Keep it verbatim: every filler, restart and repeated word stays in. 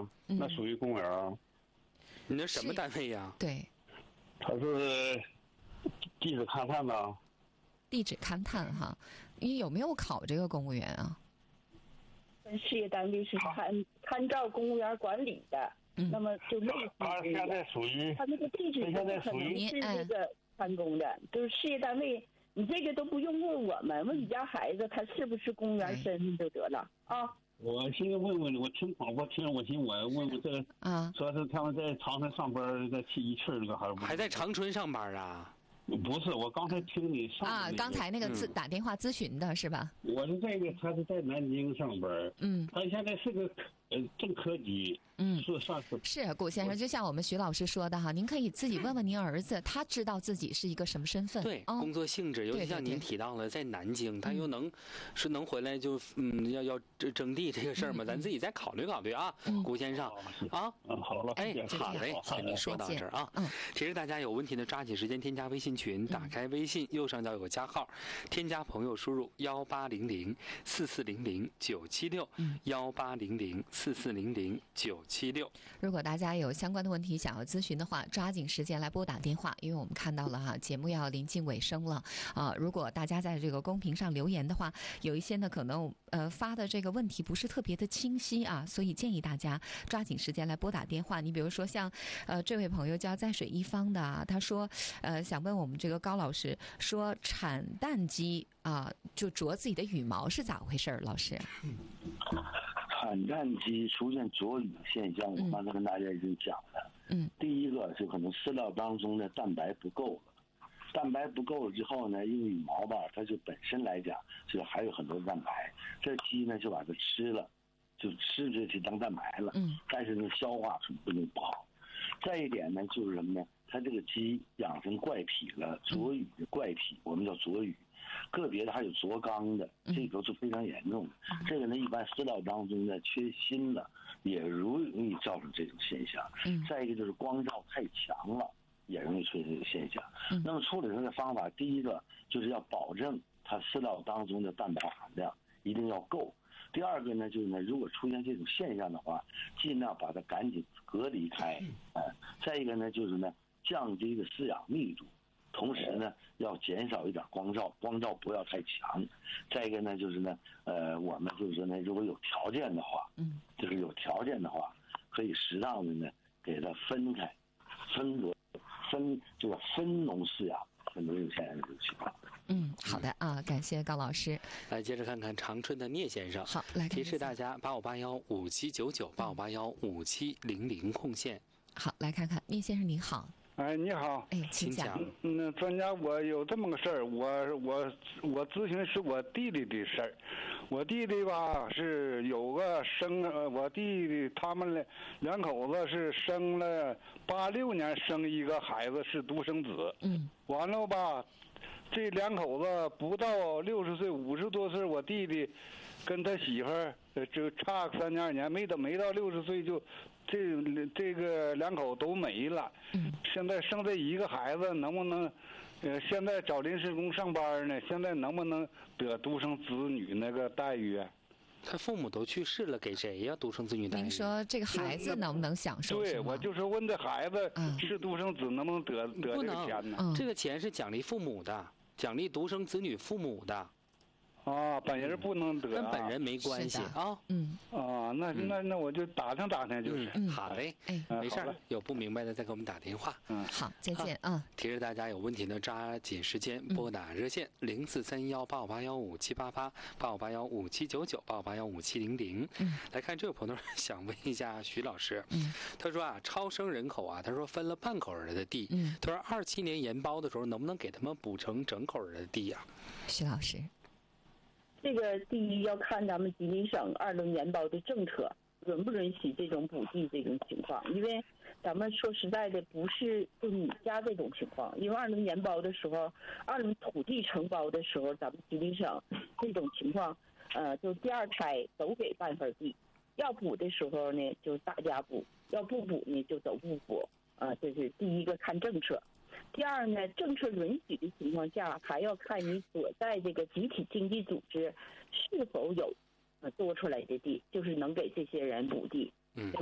啊， 嗯、 那属于公园啊。 你那什么单位呀？ 对， 他是地质勘探的。 地质勘探哈，你有没有考这个公务员啊？ 事业单位是参参照公务员管理的， 嗯、 那么就类似于他现在属于他那个地质现在属于是这个参公的，就是事业单位，你这个都不用问我们，问你家孩子他是不是公务员身份就得了啊。 我现在问问，我听广播听，我寻我问问这个啊，说是他们在长春上班，在七一气那个还是还在长春上班啊？ 不是，我刚才听你上、那个、 啊，刚才那个咨、嗯、打电话咨询的是吧？ 我是这个，他是在南京上班， 嗯， 他现在是个呃正科级， 嗯， 是算是是谷先生，就像我们徐老师说的哈，您可以自己问问您儿子，他知道自己是一个什么身份？ 对， 哦、 工作性质，尤其像您提到了在南京，他又能、嗯、是能回来就嗯要要征地这个事儿嘛、嗯，咱自己再考虑考虑啊， 嗯、 谷先生啊， 嗯，好了， 哎，好嘞，跟您说到这儿啊，嗯，其实大家有问题呢，抓紧时间添加微信群，打开微信右上角有个加号，添加朋友输入幺八零零四四零零九七六，幺八零零四四零零九七六。 如果大家有相关的问题想要咨询的话，抓紧时间来拨打电话，因为我们看到了哈，节目要临近尾声了啊。如果大家在这个公屏上留言的话，有一些呢可能呃发的这个问题不是特别的清晰啊，所以建议大家抓紧时间来拨打电话。你比如说像呃这位朋友叫在水一方的啊，他说呃想问我们这个高老师，说产蛋鸡啊就啄自己的羽毛是咋回事？老师， 产蛋鸡出现啄羽的现象，我刚才跟大家已经讲了。 嗯， 第一个就可能饲料当中的蛋白不够了，蛋白不够了之后呢，因为羽毛吧，它就本身来讲就还有很多蛋白，这鸡呢就把它吃了，就吃这些当蛋白了。 嗯， 但是呢消化出不能不好。再一点呢就是什么呢？它这个鸡养成怪癖了，啄羽的怪癖，我们叫啄羽。个别的还有啄肛的，这个是非常严重的。嗯、这个呢，一般饲料当中呢缺锌了，也容易造成这种现象。 嗯、 再一个就是光照太强了，也容易出现这个现象。 嗯、 那么处理它的方法，第一个就是要保证它饲料当中的蛋白含量一定要够。第二个呢，就是呢，如果出现这种现象的话，尽量把它赶紧隔离开。哎、呃，再一个呢，就是呢，降低的饲养密度。同时呢，要减少一点光照，光照不要太强。再一个呢，就是呢，呃，我们就是说呢，如果有条件的话， 嗯， 就是有条件的话，可以适当的呢，给它分开，分隔，分就是分农饲养，分农有现在这个情况。 嗯，好的啊，感谢高老师。 来接着看看长春的聂先生。 好，来提示大家八五八幺五七九九八五八幺五七零零空线。 好，来看看聂先生您好。 哎，你好。 哎，请讲。 嗯，专家，我有这么个事儿，我我我咨询是我弟弟的事儿。我弟弟吧是有个生，呃，我弟弟他们两两口子是生了八六年生一个孩子，是独生子。 嗯。 完了吧，这两口子不到六十岁，五十多岁，我弟弟跟他媳妇儿就差三年二年，没到没到六十岁就。这这个两口都没了， 嗯， 现在生这一个孩子能不能，呃，现在找临时工上班呢？现在能不能得独生子女那个待遇啊？ 他父母都去世了，给谁呀？独生子女待遇？ 您说这个孩子能不能享受？ 对，我就是问这孩子是独生子能不能得得这个钱呢？ 这个钱是奖励父母的，奖励独生子女父母的。 啊，本人不能得、啊， 跟本人没关系啊。 嗯， 啊，那那那我就打听打听，就是。 嗯，好嘞， 哎， 没事儿，有不明白的再给我们打电话。 嗯， 好，再见啊。 提示大家有问题呢，抓紧时间拨打热线零四三幺八五八幺五七八八八五八幺五七九九八五八幺五七零零。 嗯， 来看这位朋友想问一下徐老师， 嗯， 他说啊，超生人口啊，他说分了半口人的地， 嗯， 他说二七年研包的时候能不能给他们补成整口人的地呀、 啊？徐老师。 这个第一要看咱们吉林省二轮研包的政策允不允许这种补地这种情况，因为咱们说实在的不是就你家这种情况，因为二轮研包的时候，二轮土地承包的时候，咱们吉林省这种情况，呃，就第二胎都给半份地，要补的时候呢就大家补，要不补呢就都不补，啊、呃，这是第一个看政策。第二呢，政策允许的情况下，还要看你所在这个集体经济组织是否有呃多出来的地，就是能给这些人补地。 嗯。